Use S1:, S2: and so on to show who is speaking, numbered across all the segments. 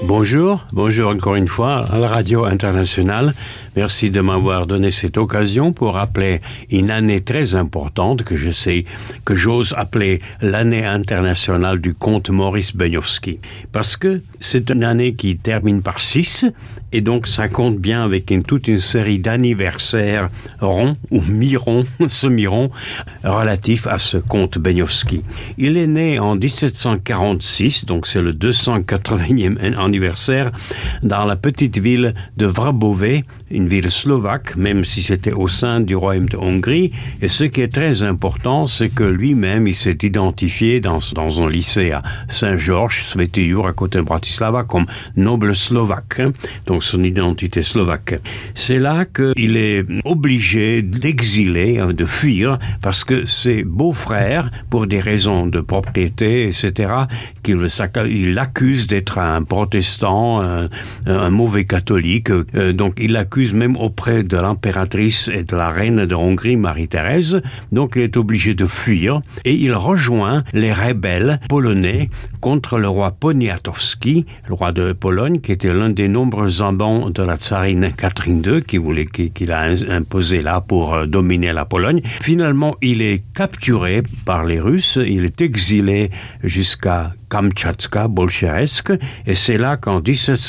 S1: Bonjour encore une fois à la Radio Internationale. Merci de m'avoir donné cette occasion pour rappeler une année très importante que j'ose appeler l'année internationale du comte Maurice Benioffsky. Parce que c'est une année qui termine par 6 et donc ça compte bien avec toute une série d'anniversaires ronds ou mi-ronds, semi-ronds, relatifs à ce comte Benioffsky. Il est né en 1746, donc c'est le 280e anniversaire, dans la petite ville de Vrabové, une ville slovaque, même si c'était au sein du royaume de Hongrie. Et ce qui est très important, c'est que lui-même, il s'est identifié dans un lycée à Saint-Georges, Svätý Jur, à côté de Bratislava, comme noble slovaque, donc son identité slovaque. C'est là qu'il est obligé d'exiler, de fuir, parce que ses beaux-frères, pour des raisons de propriété, etc., il l'accuse d'être un protestant, un mauvais catholique, donc il l'accuse même auprès de l'impératrice et de la reine de Hongrie, Marie-Thérèse, donc il est obligé de fuir, et il rejoint les rebelles polonais contre le roi Poniatowski, le roi de Pologne, qui était l'un des nombreux amants de la tsarine Catherine II, qu'il a imposé là pour dominer la Pologne. Finalement, il est capturé par les Russes, il est exilé jusqu'à Kamtchatka, Bolcheretsk, et c'est là qu'en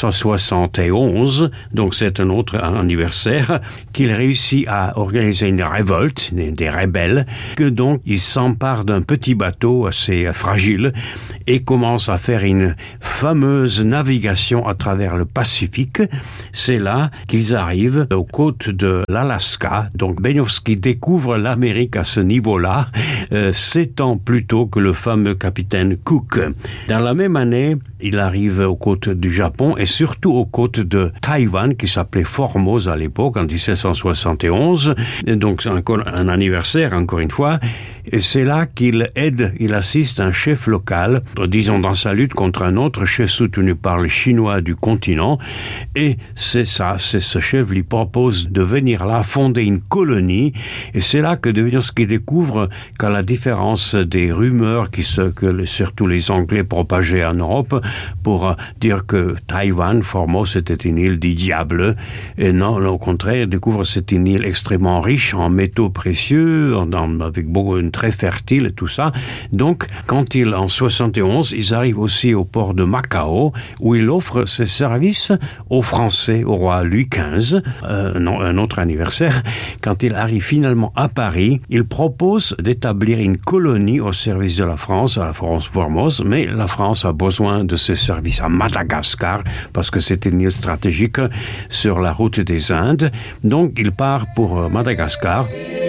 S1: 1771, donc c'est un autre anniversaire, qu'il réussit à organiser une révolte des rebelles, que donc il s'empare d'un petit bateau assez fragile et commence à faire une fameuse navigation à travers le Pacifique. C'est là qu'ils arrivent aux côtes de l'Alaska. Donc Benioffsky découvre l'Amérique à ce niveau-là, 7 ans plus tôt que le fameux capitaine Cook. Dans la même année, il arrive aux côtes du Japon et surtout aux côtes de Taïwan, qui s'appelait Formose à l'époque, en 1771. Et donc, c'est encore un anniversaire, encore une fois. Et c'est là qu'il assiste un chef local, disons dans sa lutte contre un autre chef soutenu par les Chinois du continent. Et c'est ce chef lui propose de venir là, fonder une colonie. Et c'est là que Benioffsky découvre qu'à la différence des rumeurs que surtout les Anglais propageaient en Europe, pour dire que Taïwan, Formose, était une île du diable. Et non, au contraire, il découvre que c'est une île extrêmement riche en métaux précieux, avec beaucoup, très fertile et tout ça. Donc, en 71, ils arrivent aussi au port de Macao, où il offre ses services aux Français, au roi Louis XV, un autre anniversaire. Quand il arrive finalement à Paris, il propose d'établir une colonie au service de la France, à la France Formose, mais la France a besoin de ses services à Madagascar, parce que c'est une île stratégique sur la route des Indes. Donc, il part pour Madagascar.